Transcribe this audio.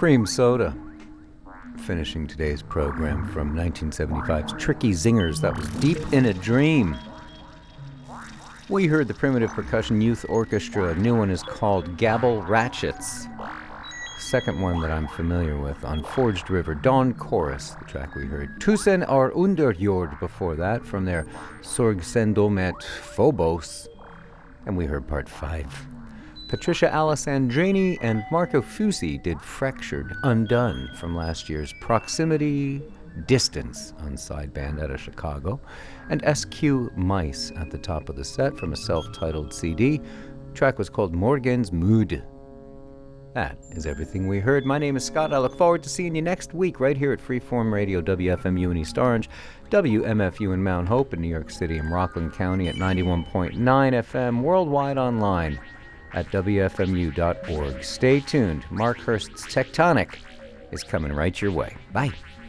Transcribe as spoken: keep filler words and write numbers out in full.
Cream Soda. Finishing today's program from nineteen seventy-five's Tricky Zingers. That was Deep in a Dream. We heard the Primitive Percussion Youth Orchestra. A new one is called Gabble Ratchets. Second one that I'm familiar with on Forged River, Dawn Chorus, the track we heard. Tusen or Underjord before that from their Sorgsendomet Phobos. And we heard part five. Patricia Alessandrini and Marco Fusi did Fractured Undone from last year's Proximity Distance on Sideband out of Chicago. And S Q Mice at the top of the set from a self-titled C D. The track was called Morgen's Mood. That is everything we heard. My name is Scott. I look forward to seeing you next week right here at Freeform Radio, W F M U in East Orange, W M F U in Mount Hope in New York City and Rockland County at ninety-one point nine F M, worldwide online at W F M U dot org. Stay tuned. Mark Hurst's Tectonic is coming right your way. Bye.